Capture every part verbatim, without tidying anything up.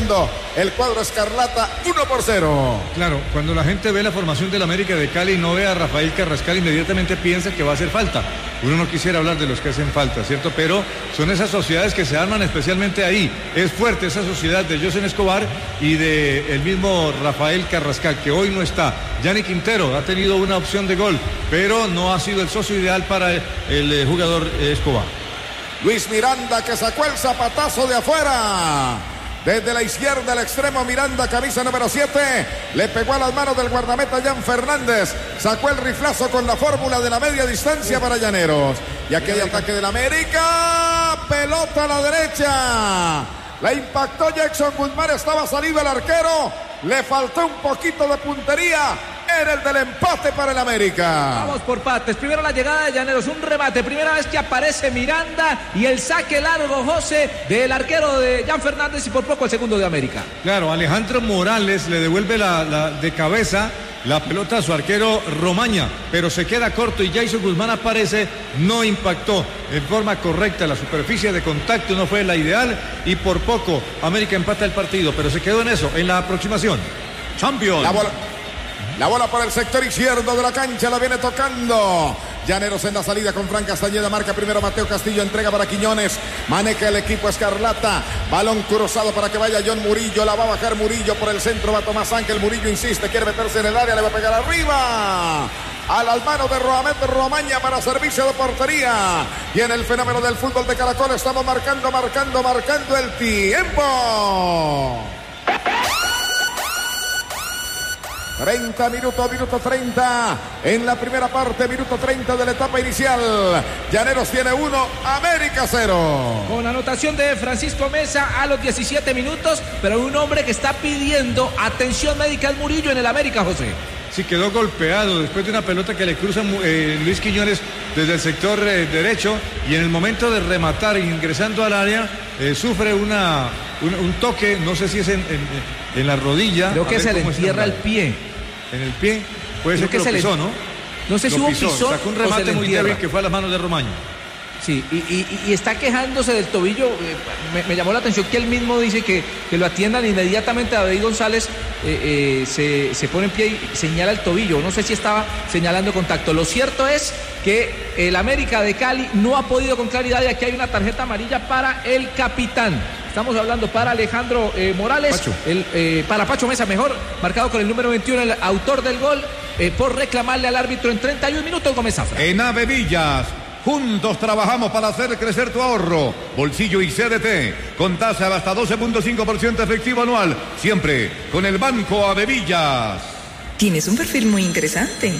ganando el cuadro escarlata uno por cero. Claro, cuando la gente ve la formación del América de Cali y no ve a Rafael Carrascal, inmediatamente piensa que va a hacer falta. Uno no quisiera hablar de los que hacen falta, ¿cierto? Pero son esas sociedades que se arman especialmente ahí. Es fuerte esa sociedad de José Escobar y de el mismo Rafael Carrascal, que hoy no está. Gianni Quintero ha tenido una opción de gol, pero no ha sido el socio ideal para el, el jugador Escobar. Luis Miranda, que sacó el zapatazo de afuera. Desde la izquierda al extremo, Miranda, camisa número siete, le pegó a las manos del guardameta Jan Fernández, sacó el riflazo con la fórmula de la media distancia para Llaneros. Y aquí hay ataque del América, pelota a la derecha, la impactó Jackson Guzmán, estaba salido el arquero, le faltó un poquito de puntería. Era el del empate para el América. Vamos por partes. Primero la llegada de Llaneros, un remate. Primera vez que aparece Miranda y el saque largo, José, del arquero de Jan Fernández y por poco el segundo de América. Claro, Alejandro Morales le devuelve la, la de cabeza la pelota a su arquero Romaña, pero se queda corto y Jason Guzmán aparece, no impactó en forma correcta, la superficie de contacto no fue la ideal y por poco América empata el partido, pero se quedó en eso, en la aproximación. Champions. La bola. La bola por el sector izquierdo de la cancha, la viene tocando Llaneros en la salida con Fran Castañeda, marca primero Mateo Castillo, entrega para Quiñones, maneja el equipo escarlata, balón cruzado para que vaya John Murillo, la va a bajar Murillo por el centro, va Tomás Ángel, Murillo insiste, quiere meterse en el área, le va a pegar arriba, a las manos de Roamet Romaña para servicio de portería, y en el fenómeno del fútbol de Caracol estamos marcando, marcando, marcando el tiempo. treinta minutos, minuto treinta en la primera parte, minuto treinta de la etapa inicial. Llaneros tiene uno, América cero. Con anotación de Francisco Mesa a los diecisiete minutos, pero un hombre que está pidiendo atención médica al Murillo en el América, José. Sí, quedó golpeado después de una pelota que le cruza eh, Luis Quiñones desde el sector eh, derecho y en el momento de rematar ingresando al área eh, sufre una, un, un toque, no sé si es en, en, en la rodilla. Creo que se le entierra el pie. En el pie, puede ser que, que lo pisó, le... ¿no? No sé si hubo pisón. Sacó un remate muy débil que fue a las manos de Romaño. Sí, y, y, y está quejándose del tobillo. Eh, me, me llamó la atención que él mismo dice que, que lo atiendan inmediatamente. David González eh, eh, se, se pone en pie y señala el tobillo. No sé si estaba señalando contacto. Lo cierto es que el América de Cali no ha podido con claridad y aquí hay una tarjeta amarilla para el capitán. Estamos hablando para Alejandro eh, Morales, Pacho. El, eh, para Pacho Mesa, mejor, marcado con el número veintiuno, el autor del gol, eh, por reclamarle al árbitro en treinta y un minutos, Gómez Zafra. En Ave Villas, juntos trabajamos para hacer crecer tu ahorro. Bolsillo y C D T, con tasa de hasta doce punto cinco por ciento efectivo anual, siempre con el Banco Ave Villas. Tienes un perfil muy interesante.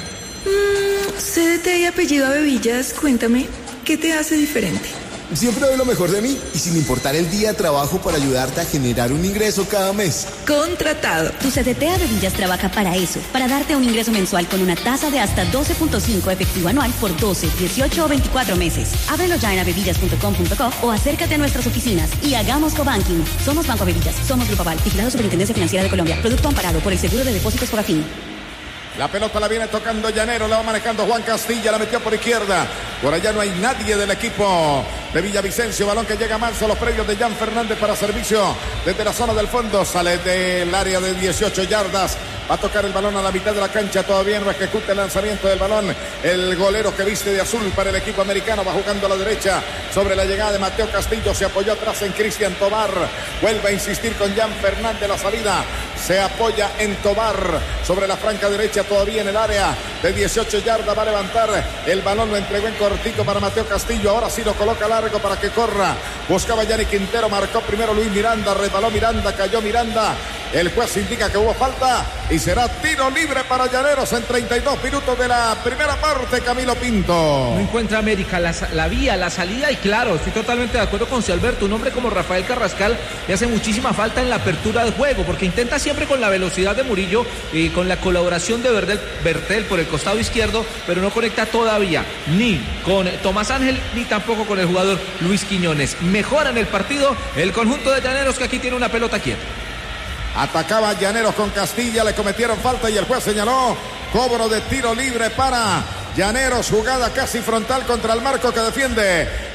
Mm, C D T y apellido Ave Villas, cuéntame, ¿qué te hace diferente? Siempre doy lo mejor de mí y sin importar el día trabajo para ayudarte a generar un ingreso cada mes. Contratado. Tu C D T Ave Villas trabaja para eso, para darte un ingreso mensual con una tasa de hasta doce punto cinco efectivo anual por doce, dieciocho o veinticuatro meses. Ábrelo ya en avevillas punto com punto co o acércate a nuestras oficinas y hagamos cobanking. Somos Banco Ave Villas, somos Grupo Aval, vigilado Superintendencia Financiera de Colombia. Producto amparado por el Seguro de Depósitos Fogafín. La pelota la viene tocando Llanero, la va manejando Juan Castilla, la metió por izquierda. Por allá no hay nadie del equipo de Villavicencio. Balón que llega manso a los predios de Jan Fernández para servicio desde la zona del fondo. Sale del área de dieciocho yardas. Va a tocar el balón a la mitad de la cancha. Todavía no ejecuta el lanzamiento del balón. El golero que viste de azul para el equipo americano va jugando a la derecha. Sobre la llegada de Mateo Castillo. Se apoyó atrás en Cristian Tobar. Vuelve a insistir con Jan Fernández. La salida se apoya en Tobar. Sobre la franca derecha todavía en el área de dieciocho yardas. Va a levantar el balón. Lo entregó en cortito para Mateo Castillo. Ahora sí lo coloca largo para que corra. Buscaba Gianni Quintero. Marcó primero Luis Miranda. Resbaló Miranda. Cayó Miranda. El juez indica que hubo falta y será tiro libre para Llaneros en treinta y dos minutos de la primera parte. Camilo Pinto. No encuentra América la, la vía, la salida y claro, estoy totalmente de acuerdo con Alberto. Un hombre como Rafael Carrascal le hace muchísima falta en la apertura del juego porque intenta siempre con la velocidad de Murillo y con la colaboración de Bertel, Bertel por el costado izquierdo, pero no conecta todavía ni con Tomás Ángel ni tampoco con el jugador Luis Quiñones. Mejora en el partido el conjunto de Llaneros que aquí tiene una pelota quieta. Atacaba Llaneros con Castilla, le cometieron falta y el juez señaló cobro de tiro libre para Llaneros, jugada casi frontal contra el marco que defiende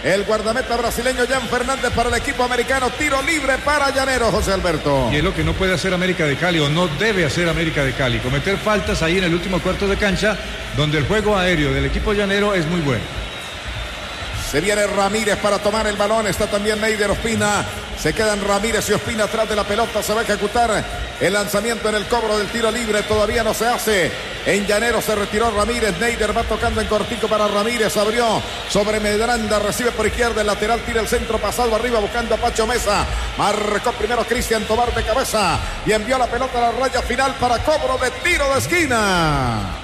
el guardameta brasileño Jan Fernández para el equipo americano. Tiro libre para Llaneros, José Alberto. Y es lo que no puede hacer América de Cali, o no debe hacer América de Cali, cometer faltas ahí en el último cuarto de cancha, donde el juego aéreo del equipo llanero es muy bueno. Se viene Ramírez para tomar el balón. Está también Neider Ospina. Se quedan Ramírez y Ospina atrás de la pelota. Se va a ejecutar el lanzamiento en el cobro del tiro libre. Todavía no se hace. En Llanero se retiró Ramírez. Neider va tocando en cortico para Ramírez. Abrió sobre Medranda. Recibe por izquierda. El lateral tira el centro pasado arriba buscando a Pacho Mesa. Marcó primero Cristian Tobar de cabeza. Y envió la pelota a la raya final para cobro de tiro de esquina.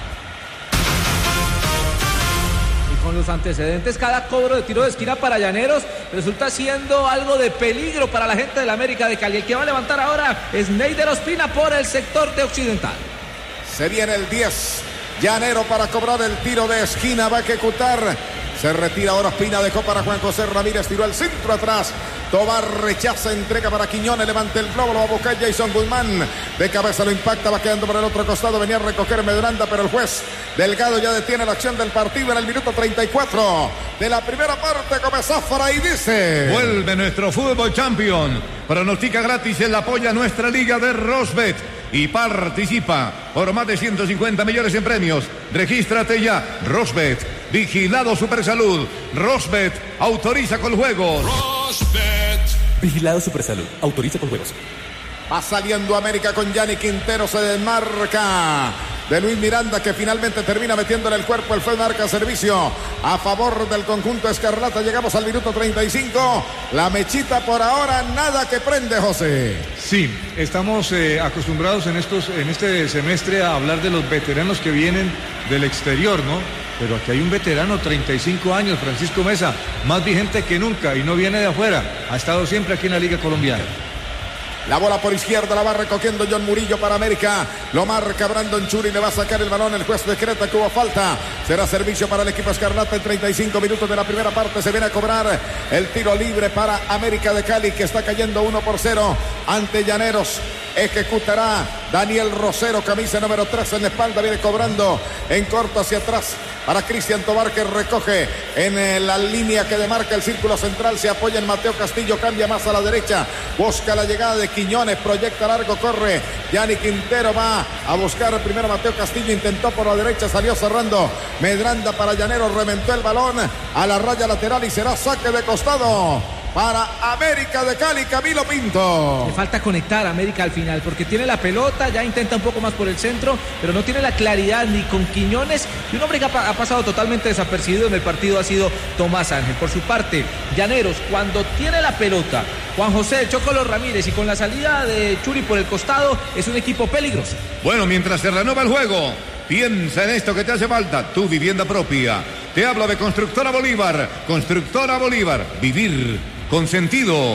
Con los antecedentes, cada cobro de tiro de esquina para Llaneros resulta siendo algo de peligro para la gente de la América de Cali. El que va a levantar ahora es Neider Ospina por el sector de occidental. Se viene el diez. Llanero para cobrar el tiro de esquina. Va a ejecutar. Se retira ahora Ospina. Dejó para Juan José Ramírez. Tiró el centro atrás. Tobar rechaza, entrega para Quiñones, levanta el globo, lo va a buscar Jason Guzmán, de cabeza lo impacta, va quedando por el otro costado, venía a recoger Medranda, pero el juez Delgado ya detiene la acción del partido en el minuto treinta y cuatro de la primera parte. Comenzó Fara y dice: vuelve nuestro fútbol champion, pronostica gratis en la apoya nuestra liga de Rosbet y participa por más de ciento cincuenta millones en premios. Regístrate ya. Rosbet, vigilado Supersalud. Rosbet, autoriza con juegos. Rosbet. Vigilado Supersalud, autoriza con juegos. Va saliendo América con Yanni Quintero, se desmarca de Luis Miranda, que finalmente termina metiéndole el cuerpo. El fue marca servicio a favor del conjunto escarlata. Llegamos al minuto treinta y cinco. La mechita por ahora nada que prende, José. Sí, estamos eh, acostumbrados en estos en este semestre a hablar de los veteranos que vienen del exterior, ¿no? Pero aquí hay un veterano, treinta y cinco años, Francisco Mesa, más vigente que nunca y no viene de afuera. Ha estado siempre aquí en la Liga Colombiana. La bola por izquierda la va recogiendo John Murillo para América. Lo marca Brandon Churi, le va a sacar el balón. El juez decreta que hubo falta. Será servicio para el equipo escarlata en treinta y cinco minutos de la primera parte. Se viene a cobrar el tiro libre para América de Cali, que está cayendo uno por cero ante Llaneros. Ejecutará Daniel Rosero, camisa número tres en la espalda. Viene cobrando en corto hacia atrás para Cristian Tobar, que recoge en la línea que demarca el círculo central. Se apoya en Mateo Castillo, cambia más a la derecha, busca la llegada de Quiñones, proyecta largo, corre Yanni Quintero, va a buscar primero Mateo Castillo, intentó por la derecha, salió cerrando Medranda para Llanero, reventó el balón a la raya lateral y será saque de costado para América de Cali. Camilo Pinto. Le falta conectar a América al final, porque tiene la pelota, ya intenta un poco más por el centro, pero no tiene la claridad ni con Quiñones. Y un hombre que ha, ha pasado totalmente desapercibido en el partido ha sido Tomás Ángel. Por su parte, Llaneros, cuando tiene la pelota, Juan José Chocolo Ramírez, y con la salida de Churi por el costado, es un equipo peligroso. Bueno, mientras se renueva el juego, piensa en esto que te hace falta, tu vivienda propia. Te hablo de Constructora Bolívar. Constructora Bolívar, vivir con sentido.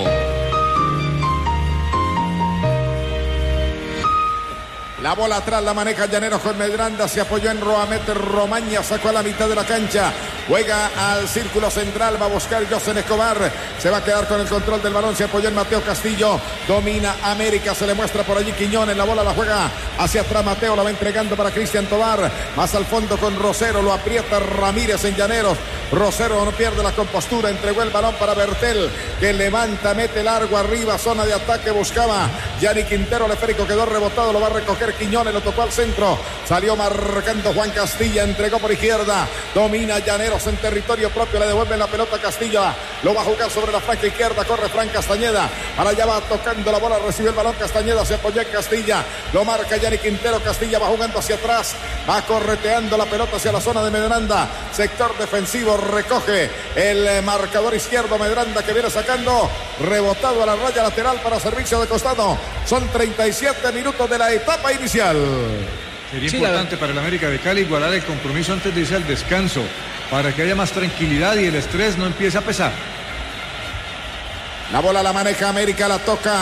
La bola atrás la maneja Llaneros con Medranda, se apoyó en Roamete Romaña, sacó a la mitad de la cancha, juega al círculo central, va a buscar José Escobar, se va a quedar con el control del balón, se apoyó en Mateo Castillo, domina América, se le muestra por allí Quiñones, la bola la juega hacia atrás Mateo, la va entregando para Cristian Tobar, más al fondo con Rosero, lo aprieta Ramírez en Llaneros, Rosero no pierde la compostura, entregó el balón para Bertel, que levanta, mete largo arriba, zona de ataque, buscaba Yanni Quintero, el esférico quedó rebotado, lo va a recoger Quiñones, lo tocó al centro, salió marcando Juan Castilla, entregó por izquierda, domina Llaneros en territorio propio, le devuelve la pelota a Castilla, lo va a jugar sobre la franja izquierda, corre Fran Castañeda, para allá va tocando la bola, recibe el balón Castañeda, se apoyó en Castilla, lo marca Yanni Quintero, Castilla va jugando hacia atrás, va correteando la pelota hacia la zona de Medranda, sector defensivo, recoge el marcador izquierdo Medranda, que viene sacando, rebotado a la raya lateral para servicio de costado, son treinta y siete minutos de la etapa inicial. Sería sí, importante para el América de Cali igualar el compromiso antes de irse al descanso, para que haya más tranquilidad y el estrés no empiece a pesar. La bola la maneja América, la toca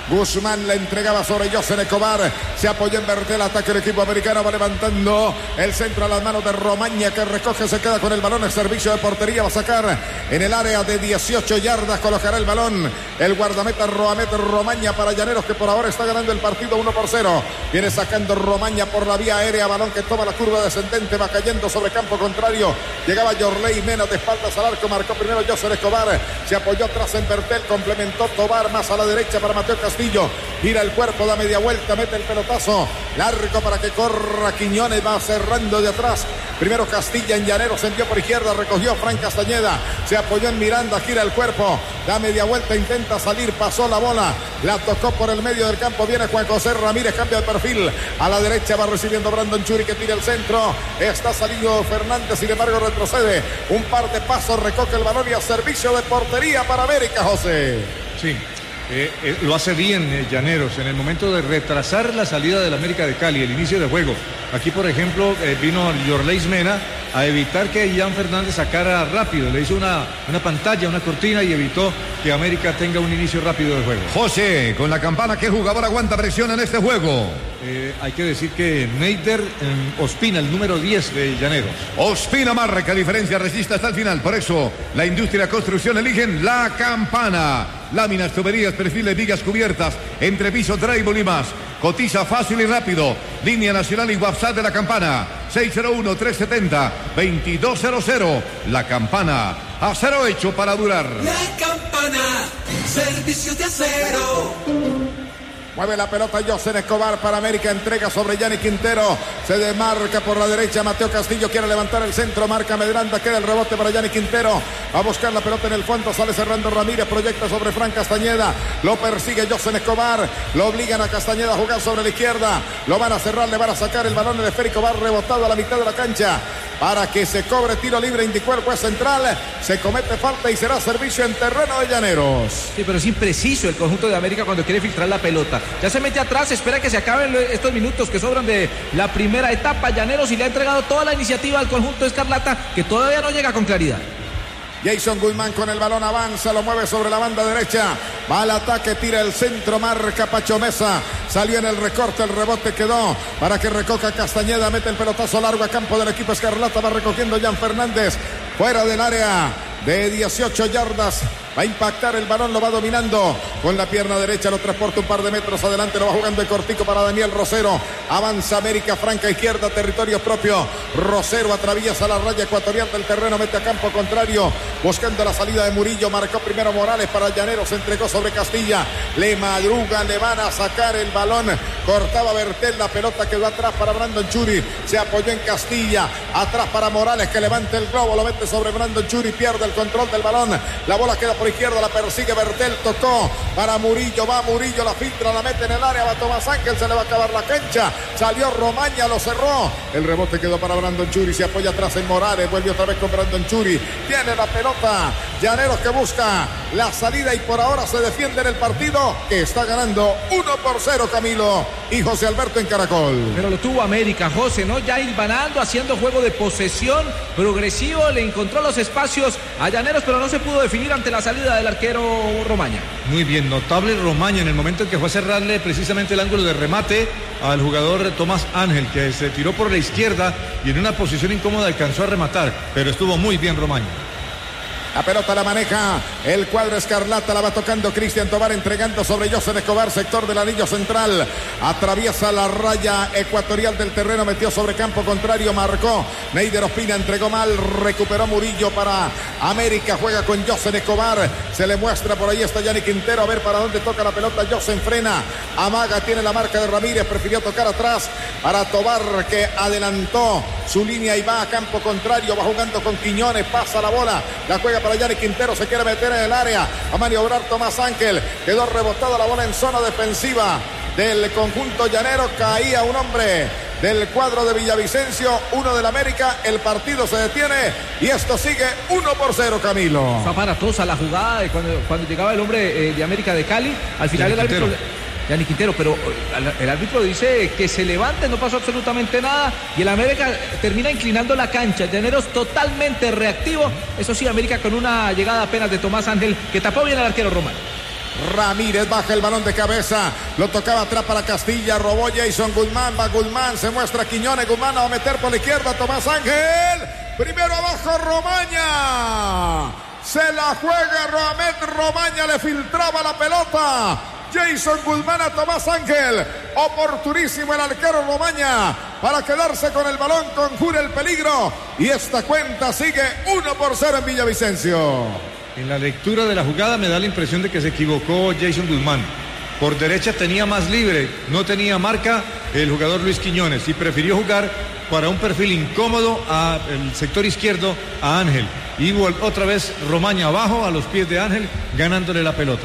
Guzmán le entregaba sobre José Escobar. Se apoyó en Bertel. Ataque el equipo americano. Va levantando el centro a las manos de Romaña, que recoge, se queda con el balón. El servicio de portería va a sacar en el área de dieciocho yardas. Colocará el balón el guardameta Roamet Romaña para Llaneros, que por ahora está ganando el partido uno por cero. Viene sacando Romaña por la vía aérea. Balón que toma la curva descendente. Va cayendo sobre campo contrario. Llegaba Yorley Mena de espaldas al arco. Marcó primero José Escobar. Se apoyó atrás en Bertel. Complementó Tobar más a la derecha para Mateo Castillo. Gira el cuerpo, da media vuelta, mete el pelotazo largo para que corra Quiñones. Va cerrando de atrás. Primero Castilla en Llaneros. Se envió por izquierda. Recogió Fran Castañeda. Se apoyó en Miranda. Gira el cuerpo. Da media vuelta. Intenta salir. Pasó la bola. La tocó por el medio del campo. Viene Juan José Ramírez. Cambia de perfil. A la derecha va recibiendo Brandon Churi, que tira el centro. Está saliendo Fernández. Sin embargo retrocede. Un par de pasos. Recoge el balón y a servicio de portería para América, José. Sí. Eh, eh, lo hace bien eh, Llaneros en el momento de retrasar la salida del América de Cali, el inicio de juego. Aquí, por ejemplo, eh, vino Yorleis Mena a evitar que Jan Fernández sacara rápido. Le hizo una, una pantalla, una cortina y evitó que América tenga un inicio rápido de juego. José, con la campana, ¿qué jugador aguanta presión en este juego? Eh, hay que decir que Neider eh, Ospina, el número diez de Llaneros. Ospina marca diferencia, resiste hasta el final. Por eso, la industria de la construcción eligen la campana. Láminas, tuberías, perfiles, vigas cubiertas, entrepiso, drywall y más. Cotiza fácil y rápido. Línea nacional y WhatsApp de la campana. seis cero uno, tres siete cero, dos dos cero cero. La campana. Acero hecho para durar. La campana. Servicios de acero. Mueve la pelota José Escobar para América. Entrega sobre Yanni Quintero. Se demarca por la derecha. Mateo Castillo quiere levantar el centro. Marca Medranda. Queda el rebote para Yanni Quintero. Va a buscar la pelota en el fondo. Sale cerrando Ramírez. Proyecta sobre Fran Castañeda. Lo persigue José Escobar. Lo obligan a Castañeda a jugar sobre la izquierda. Lo van a cerrar. Le van a sacar el balón. El esférico va rebotado a la mitad de la cancha para que se cobre tiro libre. Indicó el juez central. Se comete falta y será servicio en terreno de Llaneros. Sí, pero es impreciso el conjunto de América cuando quiere filtrar la pelota. Ya se mete atrás, espera que se acaben estos minutos que sobran de la primera etapa. Llaneros, y le ha entregado toda la iniciativa al conjunto escarlata, que todavía no llega con claridad. Jason Guzmán con el balón avanza, lo mueve sobre la banda derecha. Va al ataque, tira el centro, marca Pacho Mesa. Salió en el recorte, el rebote quedó para que recoja Castañeda. Mete el pelotazo largo a campo del equipo escarlata. Va recogiendo Jan Fernández fuera del área de dieciocho yardas. Va a impactar el balón, lo va dominando con la pierna derecha, lo transporta un par de metros adelante, lo va jugando el cortico para Daniel Rosero. Avanza América, franca izquierda, territorio propio. Rosero atraviesa la raya ecuatorial del terreno, mete a campo contrario, buscando la salida de Murillo. Marcó primero Morales para Llaneros, se entregó sobre Castilla. Le madruga, le van a sacar el balón. Cortaba Bertel, la pelota quedó atrás para Brandon Churi. Se apoyó en Castilla, atrás para Morales, que levanta el globo, lo mete sobre Brandon Churi, pierde el control del balón. La bola queda por izquierda, la persigue Bertel, tocó para Murillo, va Murillo, la filtra, la mete en el área, va Tomás Ángel, se le va a acabar la cancha, salió Romaña, lo cerró, el rebote quedó para Brandon Churi, se apoya atrás en Morales, vuelve otra vez con Brandon Churi, tiene la pelota, Llaneros que busca la salida y por ahora se defiende en el partido, que está ganando uno por cero Camilo y José Alberto en Caracol. Pero lo tuvo América, José, ¿no? Ya hilvanando, haciendo juego de posesión progresivo, le encontró los espacios a Llaneros, pero no se pudo definir ante la salida del arquero Romaña. Muy bien, notable Romaña en el momento en que fue a cerrarle precisamente el ángulo de remate al jugador Tomás Ángel, que se tiró por la izquierda y en una posición incómoda alcanzó a rematar, pero estuvo muy bien Romaña. La pelota la maneja el cuadro escarlata, la va tocando Cristian Tobar, entregando sobre José Escobar, sector del anillo central. Atraviesa la raya ecuatorial del terreno, metió sobre campo contrario, marcó Neider Ospina, entregó mal, recuperó Murillo para América, juega con José Escobar, se le muestra por ahí, está Yanni Quintero, a ver para dónde toca la pelota. José frena, amaga, tiene la marca de Ramírez, prefirió tocar atrás para Tobar, que adelantó su línea y va a campo contrario, va jugando con Quiñones, pasa la bola, la juega para Yanni Quintero, se quiere meter en el área, a maniobrar Tomás Ángel, quedó rebotada la bola en zona defensiva del conjunto llanero, caía un hombre del cuadro de Villavicencio, uno del América, el partido se detiene y esto sigue uno por cero, Camilo. Fue aparatosa la jugada de cuando, cuando llegaba el hombre eh, de América de Cali, al final Yanni el árbitro... Quintero. Yanni Quintero, pero el árbitro dice que se levante, no pasó absolutamente nada y el América termina inclinando la cancha. Llaneros totalmente reactivo, eso sí, América con una llegada apenas de Tomás Ángel que tapó bien al arquero Román. Ramírez baja el balón de cabeza, lo tocaba atrás para Castilla, robó Jason Guzmán, va Guzmán, se muestra Quiñones, Guzmán va a meter por la izquierda, Tomás Ángel, primero abajo Romaña, se la juega Roamet Romaña, le filtraba la pelota, Jason Guzmán a Tomás Ángel, oportunísimo el arquero Romaña para quedarse con el balón, conjura el peligro y esta cuenta sigue uno por cero en Villavicencio. En la lectura de la jugada me da la impresión de que se equivocó Jason Guzmán. Por derecha tenía más libre, no tenía marca el jugador Luis Quiñones y prefirió jugar para un perfil incómodo al sector izquierdo a Ángel. Y otra vez Romaña abajo a los pies de Ángel ganándole la pelota.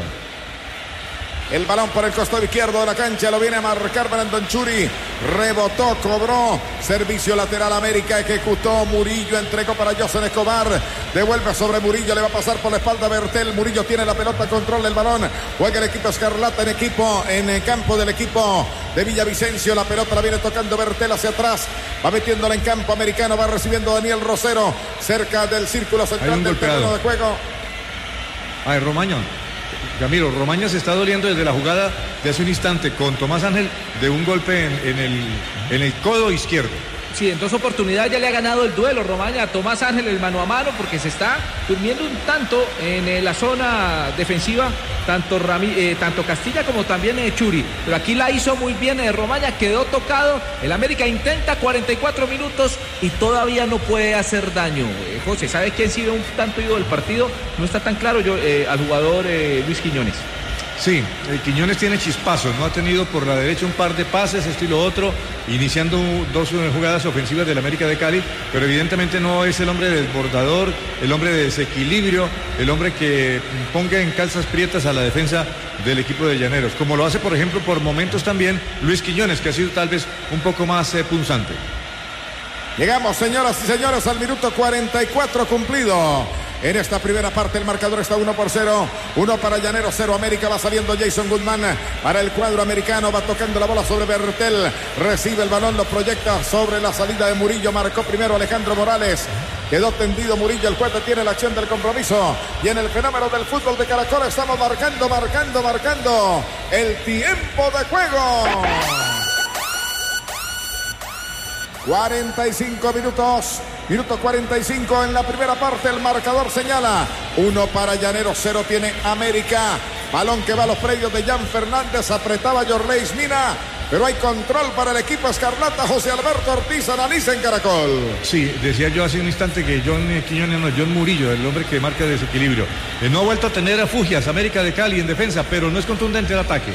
El balón por el costado izquierdo de la cancha, lo viene a marcar Brandon Churi, rebotó, cobró, servicio lateral América, ejecutó Murillo, entregó para José Escobar, devuelve sobre Murillo, le va a pasar por la espalda Bertel, Murillo tiene la pelota, controla el balón, juega el equipo Escarlata en equipo, en el campo del equipo de Villavicencio, la pelota la viene tocando Bertel hacia atrás, va metiéndola en campo americano, va recibiendo Daniel Rosero, cerca del círculo central del terreno de juego. Ay, Romaña. Camilo, Romaña se está doliendo desde la jugada de hace un instante con Tomás Ángel de un golpe en, en, el, en el codo izquierdo. Sí, en dos oportunidades ya le ha ganado el duelo Romaña a Tomás Ángel el mano a mano porque se está durmiendo un tanto en eh, la zona defensiva, tanto, Rami, eh, tanto Castilla como también eh, Churi. Pero aquí la hizo muy bien eh, Romaña, quedó tocado. El América intenta cuarenta y cuatro minutos y todavía no puede hacer daño. Eh, José, ¿sabe quién sigue un tanto ido del partido? No está tan claro yo eh, al jugador eh, Luis Quiñones. Sí, el Quiñones tiene chispazos, no ha tenido por la derecha un par de pases, estilo otro, iniciando dos jugadas ofensivas del América de Cali, pero evidentemente no es el hombre desbordador, el hombre de desequilibrio, el hombre que ponga en calzas prietas a la defensa del equipo de Llaneros, como lo hace por ejemplo por momentos también Luis Quiñones, que ha sido tal vez un poco más eh, punzante. Llegamos, señoras y señores, al minuto cuarenta y cuatro cumplido. En esta primera parte el marcador está uno por cero. uno para Llaneros, cero América. Va saliendo Jason Guzmán para el cuadro americano. Va tocando la bola sobre Bertel. Recibe el balón, lo proyecta sobre la salida de Murillo. Marcó primero Alejandro Morales. Quedó tendido Murillo. El juez tiene la acción del compromiso. Y en el fenómeno del fútbol de Caracol estamos marcando, marcando, marcando el tiempo de juego. cuarenta y cinco minutos. Minuto cuarenta y cinco en la primera parte. El marcador señala uno para Llaneros, cero tiene América. Balón que va a los predios de Jan Fernández. Apretaba Yorleis Mina. Pero hay control para el equipo Escarlata. José Alberto Ortiz analiza en Caracol. Sí, decía yo hace un instante que John Quiñones no, John Murillo, el hombre que marca desequilibrio. Eh, no ha vuelto a tener refugias América de Cali en defensa, pero no es contundente el ataque.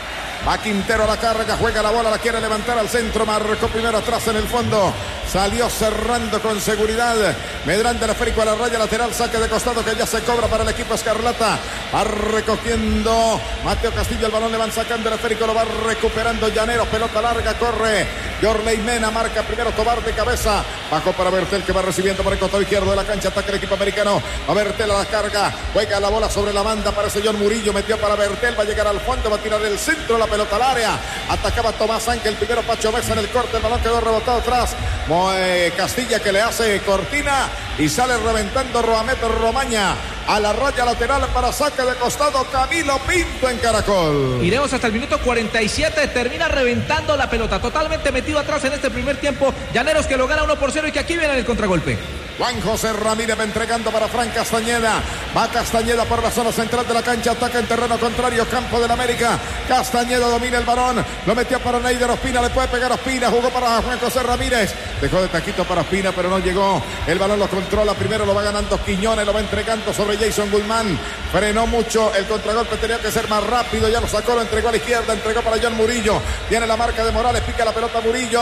Va Quintero a la carga, juega la bola, la quiere levantar al centro, marcó primero atrás en el fondo, salió cerrando con seguridad, Medrán del esférico a la raya lateral, saque de costado que ya se cobra para el equipo Escarlata, va recogiendo Mateo Castillo, el balón le van sacando el esférico, lo va recuperando Llaneros, pelota larga, corre Yorley Mena, marca primero Tobar de cabeza, bajó para Bertel que va recibiendo por el costado izquierdo de la cancha, ataca el equipo americano, a Bertel a la carga, juega la bola sobre la banda, aparece John Murillo, metió para Bertel, va a llegar al fondo, va a tirar el centro, la pelota al área, atacaba Tomás Ángel, primero Pacho Mesa en el corte, el balón quedó rebotado atrás, Moe Castilla que le hace cortina y sale reventando Roamet Romaña a la raya lateral para saque de costado Camilo Pinto en Caracol. Iremos hasta el minuto cuarenta y siete, termina reventando la pelota, totalmente metido atrás en este primer tiempo, Llaneros que lo gana uno por cero y que aquí viene el contragolpe. Juan José Ramírez va entregando para Fran Castañeda. Va Castañeda por la zona central de la cancha. Ataca en terreno contrario. Campo del América. Castañeda domina el balón. Lo metió para Neider Ospina. Le puede pegar Ospina. Jugó para Juan José Ramírez. Dejó de taquito para Ospina, pero no llegó. El balón lo controla. Primero lo va ganando Quiñones. Lo va entregando sobre Jason Guzmán. Frenó mucho. El contragolpe tenía que ser más rápido. Ya lo sacó. Lo entregó a la izquierda. Entregó para John Murillo. Tiene la marca de Morales. Pica la pelota Murillo.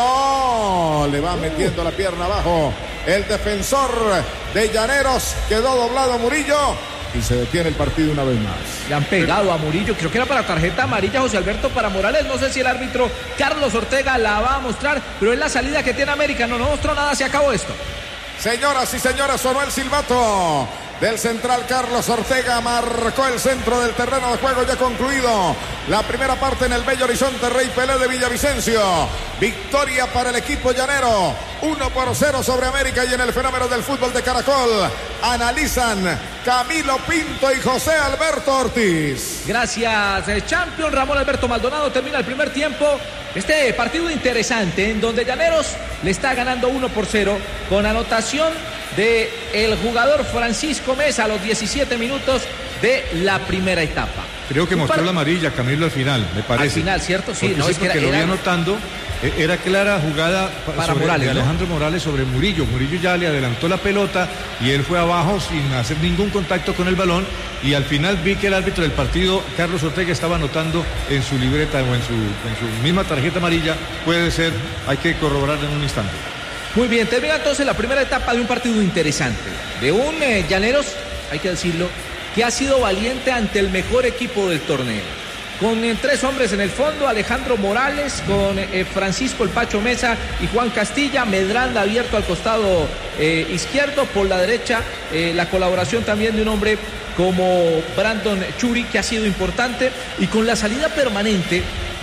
Oh, le va metiendo la pierna abajo. El defensor de Llaneros quedó doblado Murillo y se detiene el partido una vez más. Le han pegado a Murillo, creo que era para tarjeta amarilla José Alberto para Morales, no sé si el árbitro Carlos Ortega la va a mostrar, pero es la salida que tiene América, no, no mostró nada, se acabó esto. Señoras y señores, sonó el silbato del central Carlos Ortega. Marcó el centro del terreno de juego, ya concluido la primera parte en el Bello Horizonte Rey Pelé de Villavicencio. Victoria para el equipo llanero, uno por cero sobre América. Y en el fenómeno del fútbol de Caracol analizan Camilo Pinto y José Alberto Ortiz. Gracias, eh, Champion. Ramón Alberto Maldonado. Termina el primer tiempo. Este partido interesante en donde Llaneros le está ganando uno por cero con anotación de el jugador Francisco Mesa a los diecisiete minutos de la primera etapa. Creo que Un mostró par... la amarilla, Camilo, al final, me parece. Al final, ¿cierto? Sí, porque no, sí, es que porque era, lo vi era... anotando. Era clara jugada para sobre, Morales, de ¿no? Alejandro Morales sobre Murillo. Murillo ya le adelantó la pelota y él fue abajo sin hacer ningún contacto con el balón. Y al final vi que el árbitro del partido, Carlos Ortega, estaba anotando en su libreta o en su, en su misma tarjeta amarilla. Puede ser, hay que corroborar en un instante. Muy bien, termina entonces la primera etapa de un partido interesante. De un eh, Llaneros, hay que decirlo, que ha sido valiente ante el mejor equipo del torneo. Con eh, tres hombres en el fondo, Alejandro Morales, con eh, Francisco El Pacho Mesa y Juan Castilla, Medranda abierto al costado eh, izquierdo, por la derecha eh, la colaboración también de un hombre como Brandon Churi, que ha sido importante, y con la salida permanente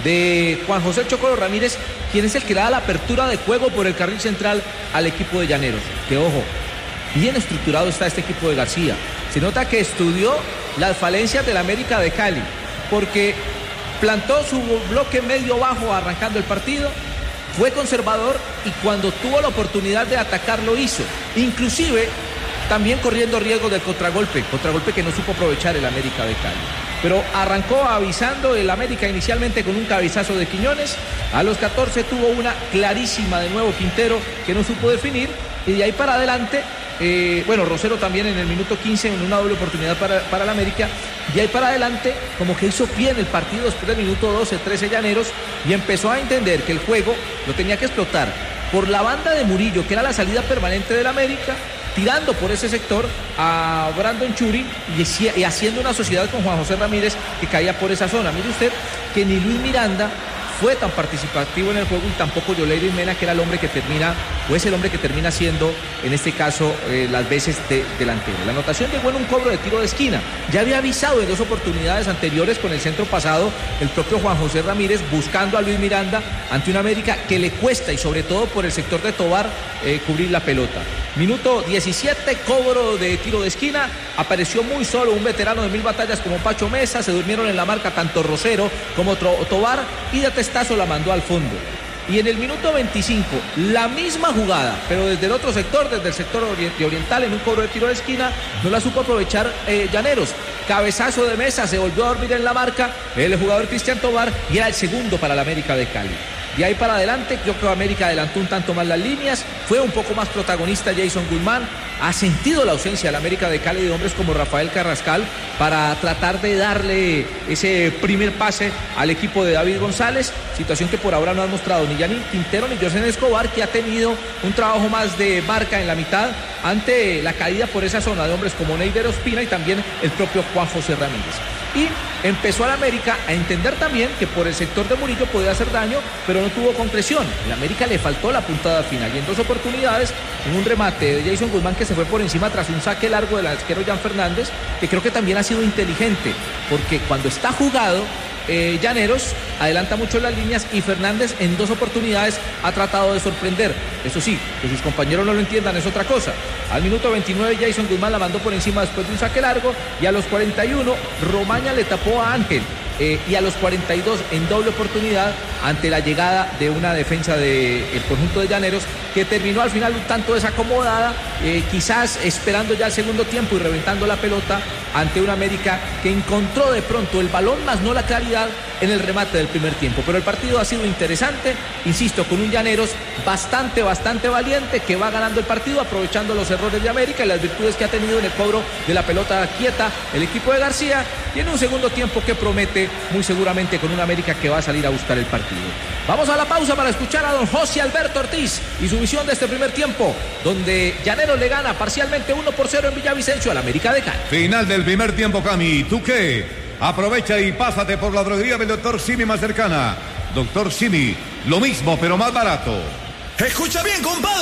de Juan José Chocolo Ramírez, quien es el que le da la apertura de juego por el carril central al equipo de Llaneros. Que ojo, bien estructurado está este equipo de García. Se nota que estudió las falencias del América de Cali, porque plantó su bloque medio bajo arrancando el partido, fue conservador y cuando tuvo la oportunidad de atacar lo hizo, inclusive también corriendo riesgo del contragolpe, contragolpe que no supo aprovechar el América de Cali. Pero arrancó avisando el América inicialmente con un cabezazo de Quiñones, a los catorce tuvo una clarísima de nuevo Quintero que no supo definir, y de ahí para adelante Eh, bueno, Rosero también en el minuto quince en una doble oportunidad para, para el América. Y ahí para adelante como que hizo pie en el partido después del minuto doce, trece Llaneros, y empezó a entender que el juego lo tenía que explotar por la banda de Murillo, que era la salida permanente del América, tirando por ese sector a Brandon Churi y, y haciendo una sociedad con Juan José Ramírez que caía por esa zona. Mire usted que ni Luis Miranda fue tan participativo en el juego y tampoco Yoleiris Mena, que era el hombre que termina, o es el hombre que termina siendo, en este caso, eh, las veces de delantero. La anotación llegó en un cobro de tiro de esquina. Ya había avisado en dos oportunidades anteriores con el centro pasado el propio Juan José Ramírez, buscando a Luis Miranda ante una América que le cuesta, y sobre todo por el sector de Tobar, eh, cubrir la pelota. Minuto diecisiete, cobro de tiro de esquina. Apareció muy solo un veterano de mil batallas como Pacho Mesa. Se durmieron en la marca tanto Rosero como Tobar, y de testazo la mandó al fondo. Y en el minuto veinticinco, la misma jugada, pero desde el otro sector, desde el sector oriental, en un cobro de tiro de esquina, no la supo aprovechar eh, Llaneros. Cabezazo de Mesa, se volvió a dormir en la marca el jugador Cristian Tobar, y era el segundo para la América de Cali. De ahí para adelante, yo creo que América adelantó un tanto más las líneas, fue un poco más protagonista Jason Guzmán, ha sentido la ausencia de la América de Cali de hombres como Rafael Carrascal para tratar de darle ese primer pase al equipo de David González, situación que por ahora no han mostrado ni Yanin Quintero ni José Escobar, que ha tenido un trabajo más de marca en la mitad ante la caída por esa zona de hombres como Neider Ospina y también el propio Juan José Ramírez. Y empezó al América a entender también que por el sector de Murillo podía hacer daño, pero no tuvo concreción. El América le faltó la puntada final, y en dos oportunidades, en un remate de Jason Guzmán que se fue por encima tras un saque largo del arquero Jan Fernández, que creo que también ha sido inteligente, porque cuando está jugado, eh, Llaneros adelanta mucho las líneas, y Fernández en dos oportunidades ha tratado de sorprender. Eso sí, que sus compañeros no lo entiendan es otra cosa. Al minuto veintinueve Jason Guzmán la mandó por encima después de un saque largo, y a los cuarenta y uno Romaña le tapó a Ángel. Eh, y a los cuarenta y dos en doble oportunidad ante la llegada de una defensa del conjunto de Llaneros, que terminó al final un tanto desacomodada, eh, quizás esperando ya el segundo tiempo y reventando la pelota ante una América que encontró de pronto el balón más no la claridad en el remate del primer tiempo. Pero el partido ha sido interesante, insisto, con un Llaneros bastante, bastante valiente, que va ganando el partido aprovechando los errores de América y las virtudes que ha tenido en el cobro de la pelota quieta el equipo de García. Tiene un segundo tiempo que promete muy seguramente con una América que va a salir a buscar el partido. Vamos a la pausa para escuchar a don José Alberto Ortiz y su visión de este primer tiempo, donde Llaneros le gana parcialmente uno por cero en Villavicencio al América de Cali. Final del primer tiempo, Cami. ¿Tú qué? Aprovecha y pásate por la droguería del doctor Simi más cercana. doctor Simi, lo mismo pero más barato. Escucha bien, compadre.